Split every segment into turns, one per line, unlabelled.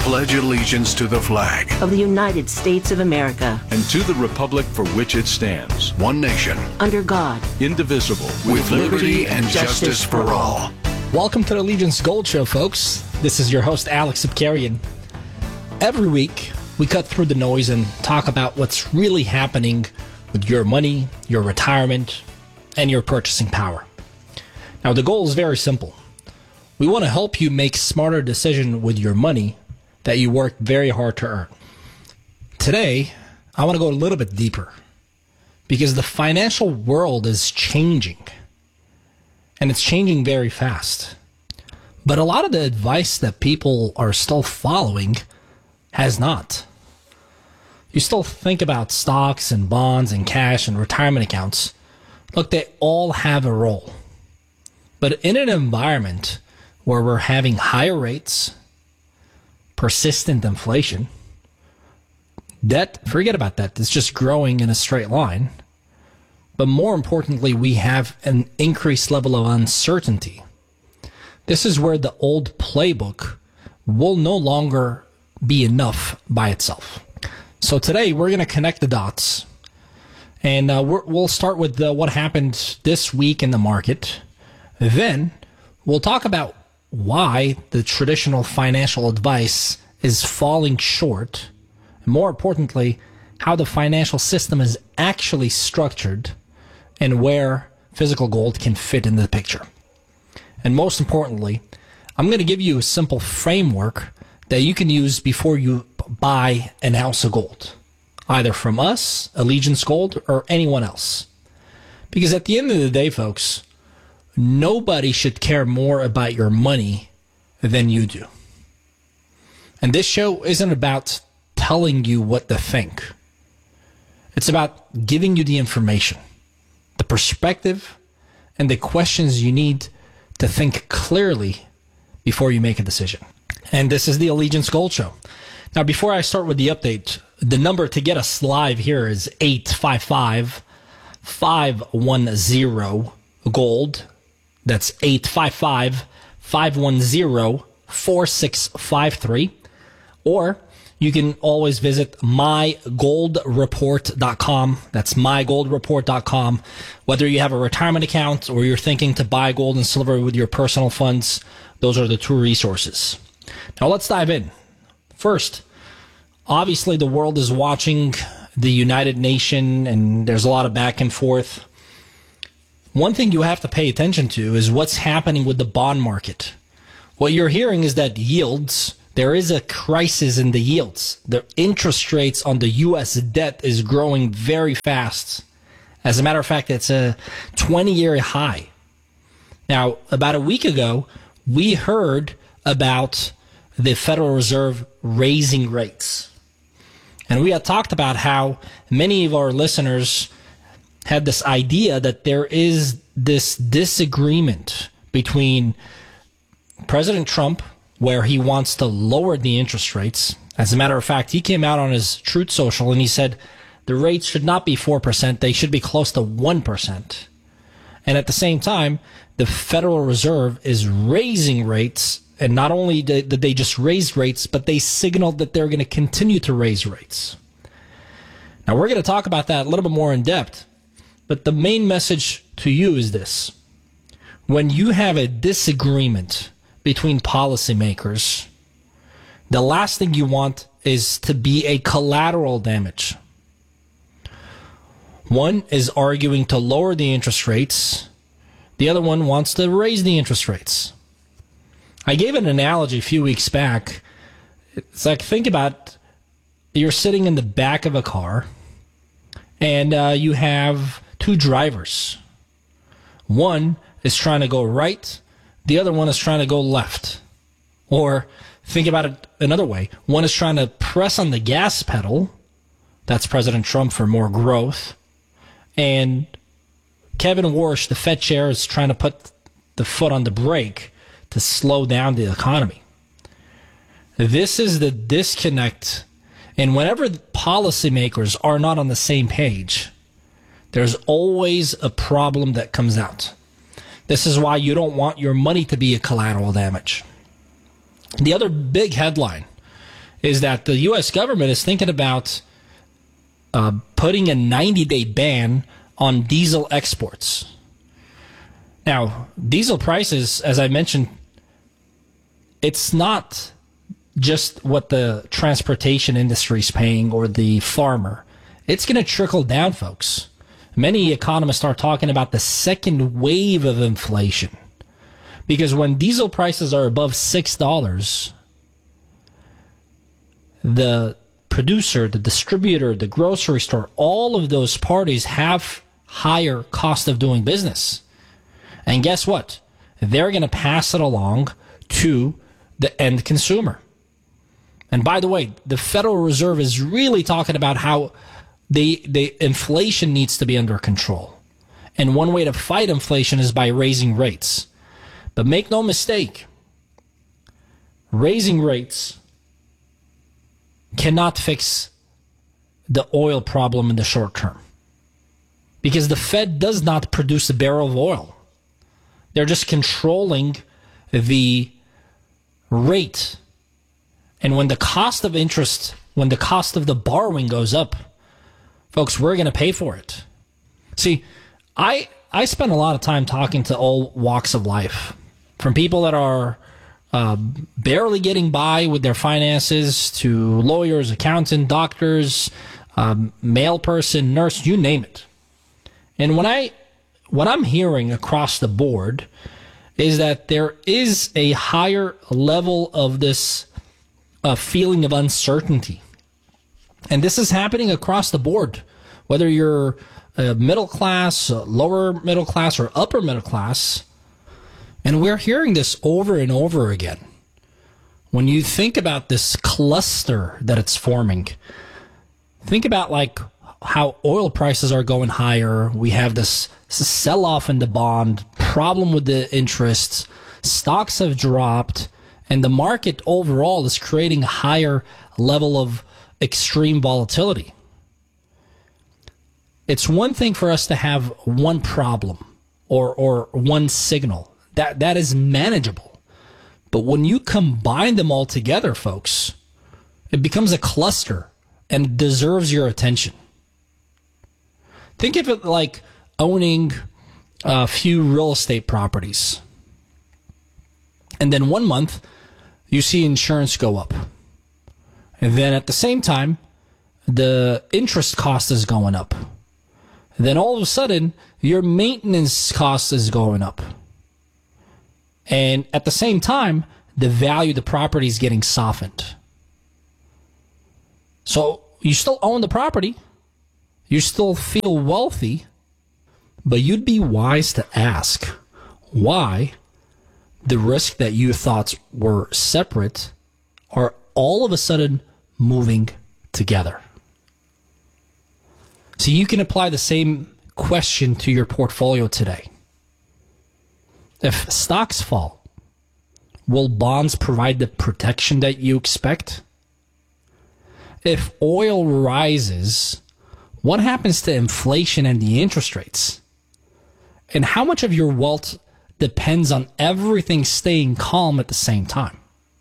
pledge allegiance to the flag
of the United States of America
and to the republic for which it stands, one nation,
under God,
indivisible, with liberty and justice for all.
Welcome to the Allegiance Gold Show, folks. This is your host, Alex Sipkarian. Every week, we cut through the noise and talk about what's really happening with your money, your retirement, and your purchasing power. Now, the goal is very simple. We want to help you make smarter decisions with your money that you work very hard to earn. Today, I want to go a little bit deeper because the financial world is changing, and it's changing very fast. But a lot of the advice that people are still following has not. You still think about stocks and bonds and cash and retirement accounts. Look, they all have a role. But in an environment where we're having higher rates, persistent inflation, debt, forget about that, it's just growing in a straight line. But more importantly, we have an increased level of uncertainty. This is where the old playbook will no longer be enough by itself. So today we're going to connect the dots, and we'll start with what happened this week in the market. Then we'll talk about why the traditional financial advice is falling short, and more importantly, how the financial system is actually structured and where physical gold can fit in the picture. And most importantly, I'm going to give you a simple framework that you can use before you buy an ounce of gold, either from us, Allegiance Gold, or anyone else. Because at the end of the day, folks, nobody should care more about your money than you do. And this show isn't about telling you what to think. It's about giving you the information, the perspective, and the questions you need to think clearly before you make a decision. And this is the Allegiance Gold Show. Now, before I start with the update, the number to get us live here is 855-510-GOLD. That's 855-510-4653. Or you can always visit mygoldreport.com. That's mygoldreport.com. Whether you have a retirement account or you're thinking to buy gold and silver with your personal funds, those are the two resources. Now let's dive in. First, obviously the world is watching the United Nations, and there's a lot of back and forth. One thing you have to pay attention to is what's happening with the bond market. What you're hearing is that yields, there is a crisis in the yields. The interest rates on the U.S. debt is growing very fast. As a matter of fact, it's a 20-year high. Now, about a week ago, we heard about the Federal Reserve raising rates. And we had talked about how many of our listeners had this idea that there is this disagreement between President Trump, where he wants to lower the interest rates. As a matter of fact, he came out on his Truth Social and he said the rates should not be 4%, they should be close to 1%. And at the same time, the Federal Reserve is raising rates, and not only did they just raise rates, but they signaled that they're going to continue to raise rates. Now, we're going to talk about that a little bit more in depth, but the main message to you is this. When you have a disagreement between policymakers, the last thing you want is to be a collateral damage. One is arguing to lower the interest rates. The other one wants to raise the interest rates. I gave an analogy a few weeks back. It's like, think about you're sitting in the back of a car and you have two drivers. One is trying to go right. The other one is trying to go left. Or think about it another way. One is trying to press on the gas pedal. That's President Trump for more growth. And Kevin Warsh, the Fed chair, is trying to put the foot on the brake to slow down the economy. This is the disconnect. And whenever policymakers are not on the same page, there's always a problem that comes out. This is why you don't want your money to be a collateral damage. The other big headline is that the U.S. government is thinking about putting a 90-day ban on diesel exports. Now, diesel prices, as I mentioned, it's not just what the transportation industry is paying or the farmer. It's going to trickle down, folks. Many economists are talking about the second wave of inflation. Because when diesel prices are above $6, the producer, the distributor, the grocery store, all of those parties have higher cost of doing business. And guess what? They're going to pass it along to the end consumer. And by the way, the Federal Reserve is really talking about how the inflation needs to be under control. And one way to fight inflation is by raising rates. But make no mistake, raising rates cannot fix the oil problem in the short term. Because the Fed does not produce a barrel of oil. They're just controlling the rate. And when the cost of interest, when the cost of the borrowing goes up, folks, we're going to pay for it. See, I spend a lot of time talking to all walks of life, from people that are barely getting by with their finances to lawyers, accountant, doctors, mail person, nurse, you name it. And what I'm hearing across the board is that there is a higher level of this feeling of uncertainty. And this is happening across the board, whether you're middle class, lower middle class, or upper middle class. And we're hearing this over and over again. When you think about this cluster that it's forming, think about like how oil prices are going higher. We have this sell-off in the bond, problem with the interests, stocks have dropped, and the market overall is creating a higher level of extreme volatility. It's one thing for us to have one problem or one signal. That is manageable. But when you combine them all together, folks, it becomes a cluster and deserves your attention. Think of it like owning a few real estate properties. And then one month, you see insurance go up. And then at the same time, the interest cost is going up. And then all of a sudden, your maintenance cost is going up. And at the same time, the value of the property is getting softened. So you still own the property. You still feel wealthy. But you'd be wise to ask why the risk that you thought were separate are all of a sudden moving together. So you can apply the same question to your portfolio today. If stocks fall, will bonds provide the protection that you expect? If oil rises, what happens to inflation and the interest rates? And how much of your wealth depends on everything staying calm at the same time?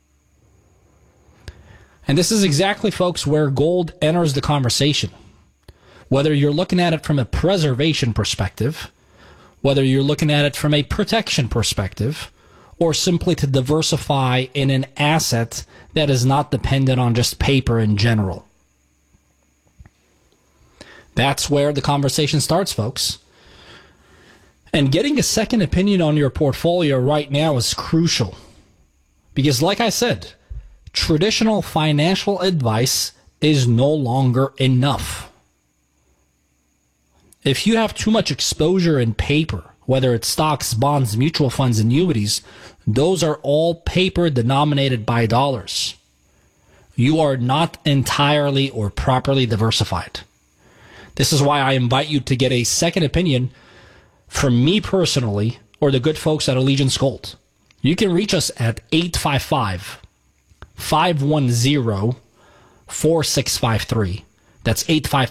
And this is exactly, folks, where gold enters the conversation. Whether you're looking at it from a preservation perspective, whether you're looking at it from a protection perspective, or simply to diversify in an asset that is not dependent on just paper in general. That's where the conversation starts, folks. And getting a second opinion on your portfolio right now is crucial. Because like I said, traditional financial advice is no longer enough. If you have too much exposure in paper, whether it's stocks, bonds, mutual funds, annuities, those are all paper denominated by dollars. You are not entirely or properly diversified. This is why I invite you to get a second opinion from me personally or the good folks at Allegiance Gold. You can reach us at 855-510-4653. That's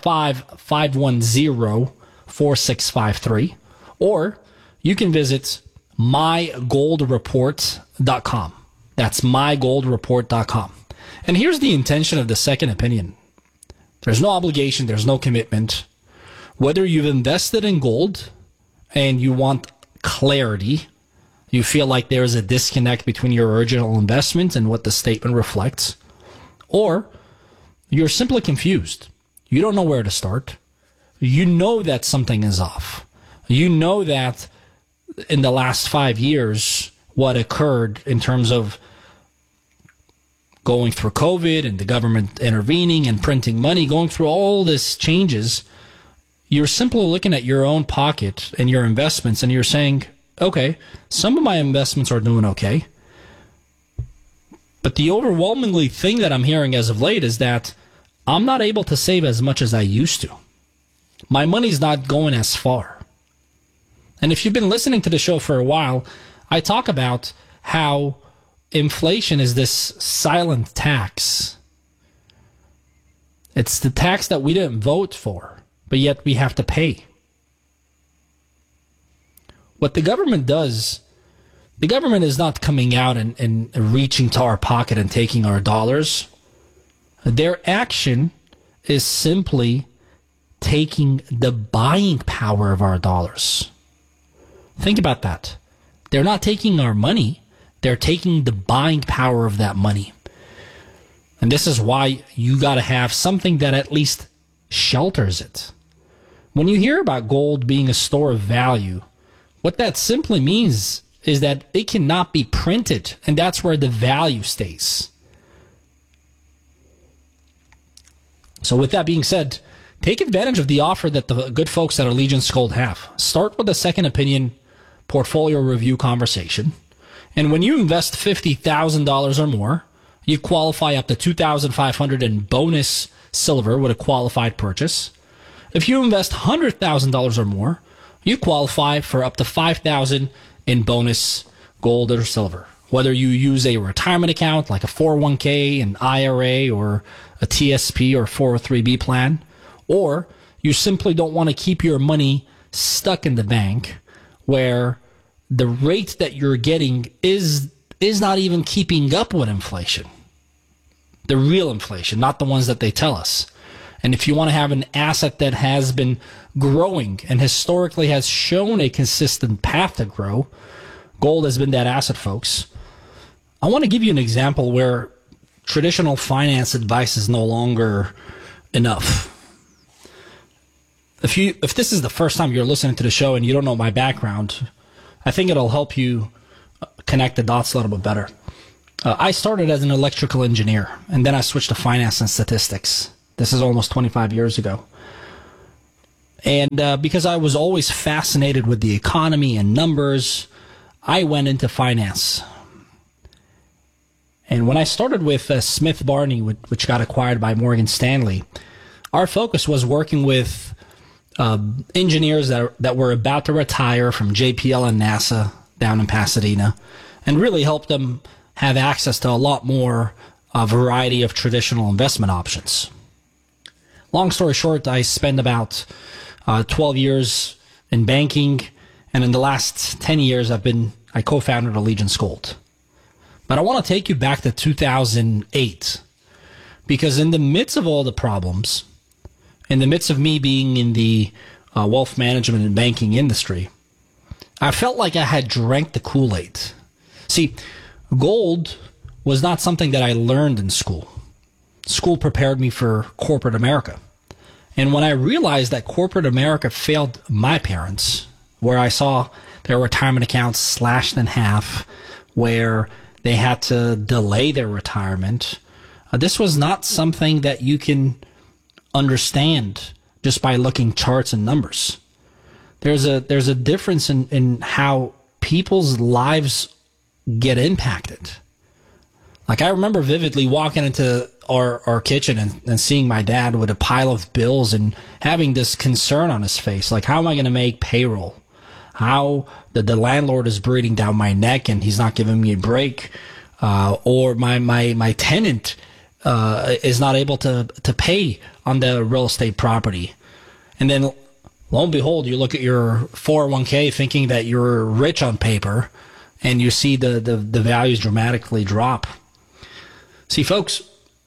855-510-4653. Or you can visit mygoldreport.com. That's mygoldreport.com. And here's the intention of the second opinion. There's no obligation, there's no commitment. Whether you've invested in gold and you want clarity, you feel like there is a disconnect between your original investment and what the statement reflects, or you're simply confused. You don't know where to start. You know that something is off. You know that in the last 5 years, what occurred in terms of going through COVID and the government intervening and printing money, going through all these changes, you're simply looking at your own pocket and your investments and you're saying, okay, some of my investments are doing okay. But the overwhelmingly thing that I'm hearing as of late is that I'm not able to save as much as I used to. My money's not going as far. And if you've been listening to the show for a while, I talk about how inflation is this silent tax. It's the tax that we didn't vote for, but yet we have to pay. What the government does, the government is not coming out and reaching to our pocket and taking our dollars. Their action is simply taking the buying power of our dollars. Think about that. They're not taking our money. They're taking the buying power of that money. And this is why you got to have something that at least shelters it. When you hear about gold being a store of value, what that simply means is that it cannot be printed, and that's where the value stays. So with that being said, take advantage of the offer that the good folks at Allegiance Gold have. Start with a second opinion portfolio review conversation. And when you invest $50,000 or more, you qualify up to $2,500 in bonus silver with a qualified purchase. If you invest $100,000 or more, you qualify for up to $5,000 in bonus gold or silver. Whether you use a retirement account like a 401k, an IRA, or a TSP or 403b plan, or you simply don't want to keep your money stuck in the bank where the rate that you're getting is not even keeping up with inflation. The real inflation, not the ones that they tell us. And if you want to have an asset that has been growing and historically has shown a consistent path to grow, gold has been that asset, folks. I want to give you an example where traditional finance advice is no longer enough. If this is the first time you're listening to the show and you don't know my background, I think it'll help you connect the dots a little bit better. I started as an electrical engineer, and then I switched to finance and statistics. This is almost 25 years ago. And because I was always fascinated with the economy and numbers, I went into finance. And when I started with Smith Barney, which got acquired by Morgan Stanley, our focus was working with engineers that were about to retire from JPL and NASA down in Pasadena, and really help them have access to a lot more variety of traditional investment options. Long story short, I spent about 12 years in banking, and in the last 10 years, I co-founded Allegiance Gold. But I want to take you back to 2008, because in the midst of all the problems, in the midst of me being in the wealth management and banking industry, I felt like I had drank the Kool-Aid. See, gold was not something that I learned in school. School prepared me for corporate America. And when I realized that corporate America failed my parents, where I saw their retirement accounts slashed in half, where they had to delay their retirement, this was not something that you can understand just by looking charts and numbers. There's a difference in how people's lives get impacted. Like, I remember vividly walking into our kitchen and seeing my dad with a pile of bills and having this concern on his face. Like, how am I going to make payroll? How the landlord is breathing down my neck and he's not giving me a break. Or my tenant is not able to pay on the real estate property. And then, lo and behold, you look at your 401k thinking that you're rich on paper, and you see the values dramatically drop. See, folks,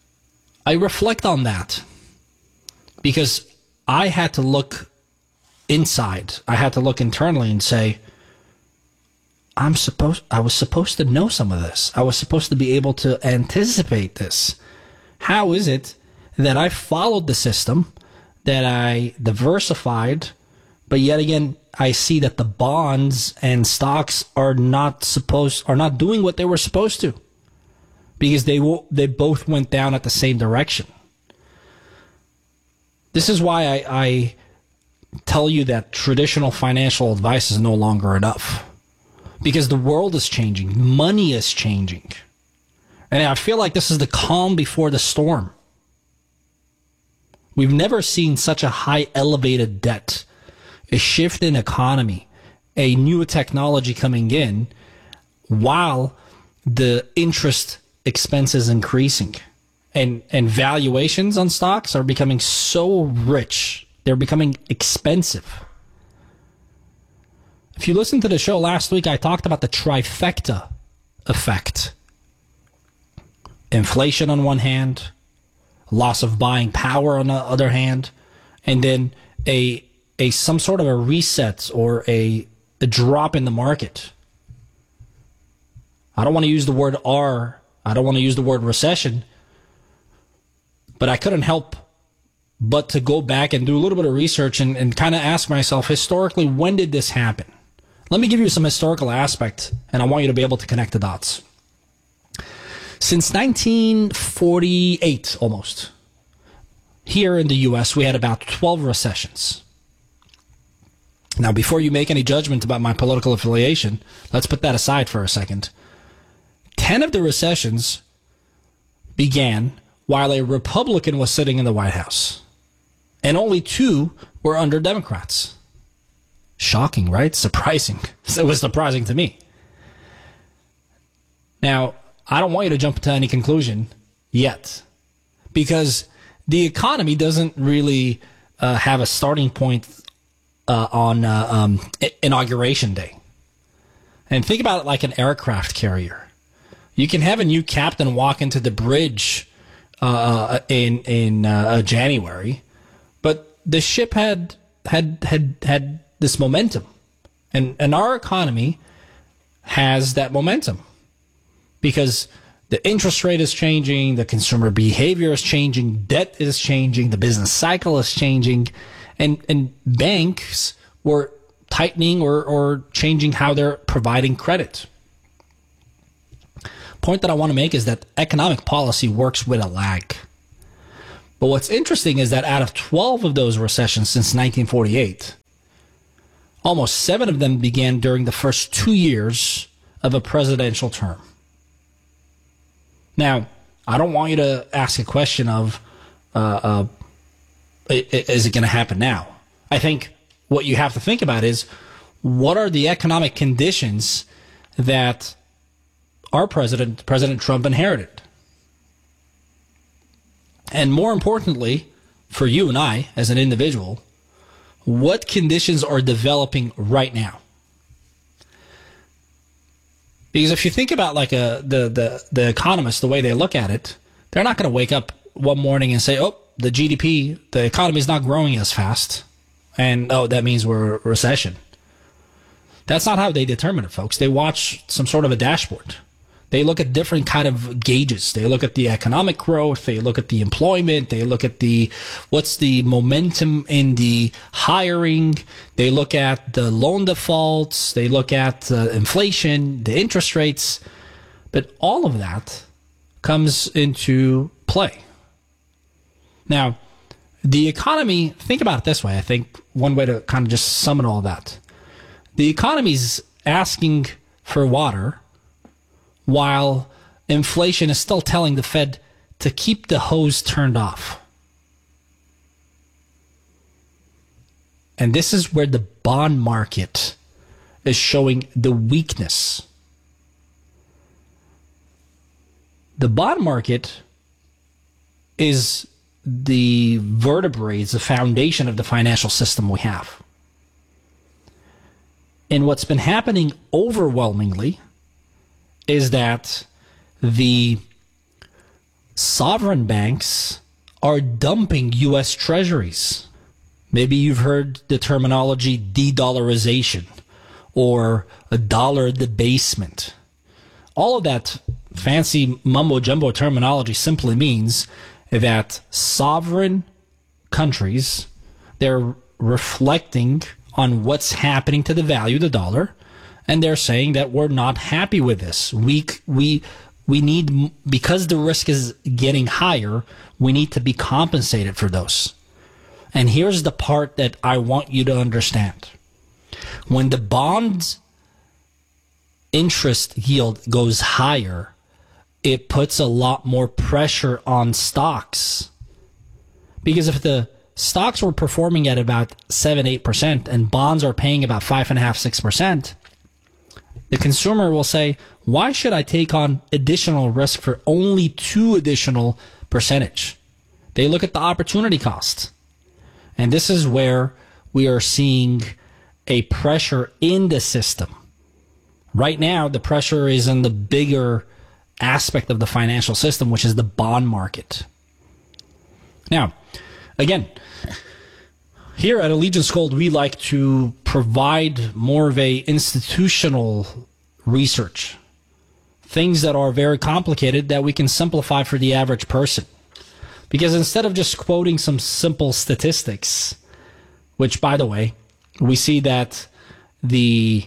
I reflect on that because I had to look inside. I had to look internally and say, I was supposed to know some of this. I was supposed to be able to anticipate this. How is it that I followed the system, that I diversified, but yet again, I see that the bonds and stocks are not doing what they were supposed to, because they both went down at the same direction. This is why I tell you that traditional financial advice is no longer enough, because the world is changing, money is changing, and I feel like this is the calm before the storm. We've never seen such a high elevated debt, a shift in economy, a new technology coming in, while the interest expense is increasing. And valuations on stocks are becoming so rich. They're becoming expensive. If you listened to the show last week, I talked about the trifecta effect. Inflation on one hand, loss of buying power on the other hand, and then some sort of a reset or a drop in the market. I don't want to use the word R. I don't want to use the word recession, but I couldn't help but to go back and do a little bit of research and kind of ask myself, historically, when did this happen? Let me give you some historical aspect, and I want you to be able to connect the dots. Since 1948, almost, here in the U.S., we had about 12 recessions. Now, before you make any judgment about my political affiliation, let's put that aside for a second. 10 of the recessions began while a Republican was sitting in the White House, and only 2 were under Democrats. Shocking, right? Surprising. It was surprising to me. Now, I don't want you to jump to any conclusion yet, because the economy doesn't really have a starting point on Inauguration Day. And think about it like an aircraft carrier. You can have a new captain walk into the bridge in January, but the ship had this momentum, and our economy has that momentum because the interest rate is changing, the consumer behavior is changing, debt is changing, the business cycle is changing, and banks were tightening or changing how they're providing credit. Point that I want to make is that economic policy works with a lag. But what's interesting is that out of 12 of those recessions since 1948, almost 7 of them began during the first 2 years of a presidential term. Now, I don't want you to ask a question of, is it going to happen now? I think what you have to think about is, what are the economic conditions that our President Trump, inherited? And more importantly, for you and I as an individual, what conditions are developing right now? Because if you think about like the economists, the way they look at it, they're not going to wake up one morning and say, oh, the GDP, the economy is not growing as fast, and oh, that means we're in a recession. That's not how they determine it, folks. They watch some sort of a dashboard. They look at different kind of gauges. They look at the economic growth. They look at the employment. They look at what's the momentum in the hiring. They look at the loan defaults. They look at inflation, the interest rates. But all of that comes into play. Now, the economy, think about it this way. I think one way to kind of just sum all that. The economy's asking for water, while inflation is still telling the Fed to keep the hose turned off. And this is where the bond market is showing the weakness. The bond market is the vertebrae, it's the foundation of the financial system we have. And what's been happening overwhelmingly is that the sovereign banks are dumping U.S. treasuries. Maybe you've heard the terminology de-dollarization or a dollar debasement. All of that fancy mumbo-jumbo terminology simply means that sovereign countries, they're reflecting on what's happening to the value of the dollar, and they're saying that we're not happy with this. We need, because the risk is getting higher, we need to be compensated for those. And here's the part that I want you to understand. When the bond interest yield goes higher, it puts a lot more pressure on stocks. Because if the stocks were performing at about 7-8% and bonds are paying about 5.5-6%, the consumer will say, why should I take on additional risk for only 2 additional percentage? They look at the opportunity cost. And this is where we are seeing a pressure in the system. Right now, the pressure is in the bigger aspect of the financial system, which is the bond market. Now, again, here at Allegiance Gold, we like to provide more of a institutional research. Things that are very complicated that we can simplify for the average person. Because instead of just quoting some simple statistics, which, by the way, we see that the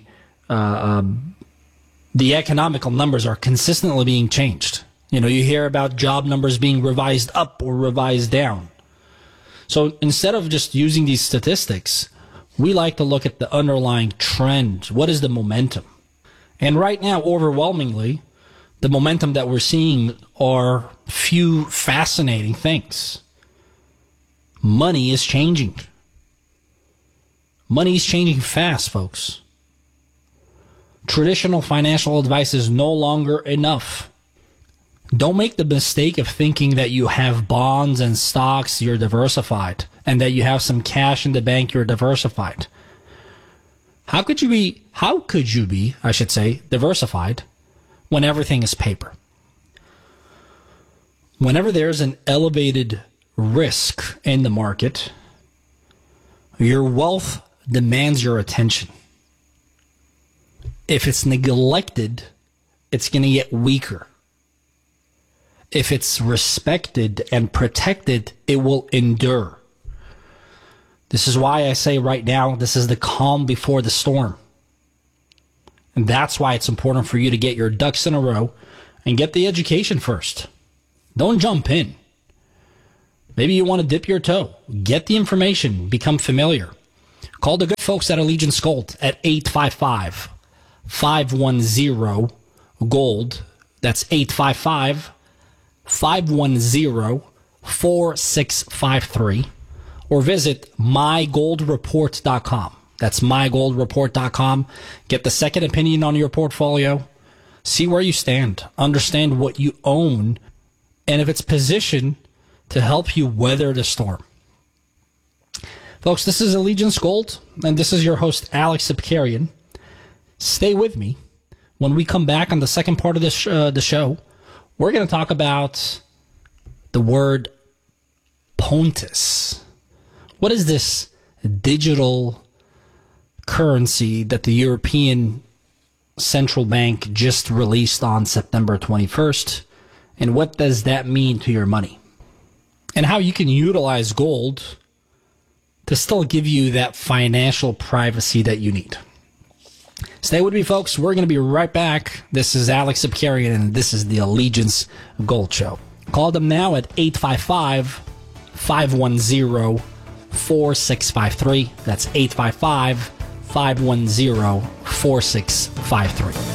economical numbers are consistently being changed. You know, you hear about job numbers being revised up or revised down. So instead of just using these statistics, we like to look at the underlying trend. What is the momentum? And right now, overwhelmingly, the momentum that we're seeing are few fascinating things. Money is changing. Money is changing fast, folks. Traditional financial advice is no longer enough. Don't make the mistake of thinking that you have bonds and stocks, you're diversified, and that you have some cash in the bank, you're diversified. How could you be, I should say, diversified when everything is paper? Whenever there's an elevated risk in the market, your wealth demands your attention. If it's neglected, it's going to get weaker. If it's respected and protected, it will endure. This is why I say right now, this is the calm before the storm. And that's why it's important for you to get your ducks in a row and get the education first. Don't jump in. Maybe you want to dip your toe. Get the information. Become familiar. Call the good folks at Allegiance Gold at 855-510-GOLD. That's 855-510-4653. Or visit mygoldreport.com. That's mygoldreport.com. Get the second opinion on your portfolio. See where you stand. Understand what you own. And if it's positioned to help you weather the storm. Folks, this is Allegiance Gold, and this is your host, Alex Sipkarian. Stay with me. When we come back on the second part of the show, we're going to talk about the word Pontus. What is this digital currency that the European Central Bank just released on September 21st? And what does that mean to your money? And how you can utilize gold to still give you that financial privacy that you need. Stay with me, folks. We're going to be right back. This is Alex Sipkarian, and this is the Allegiance Gold Show. Call them now at 855-510-4653. That's 855-510-4653.